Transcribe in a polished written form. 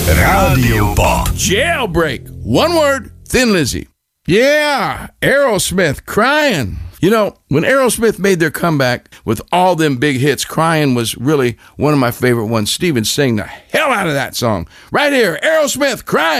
Radio Pop. Jailbreak. One word, Thin Lizzy. Yeah, Aerosmith, Crying. You know, when Aerosmith made their comeback with all them big hits, Crying was really one of my favorite ones. Steven sang the hell out of that song. Right here, Aerosmith, Crying.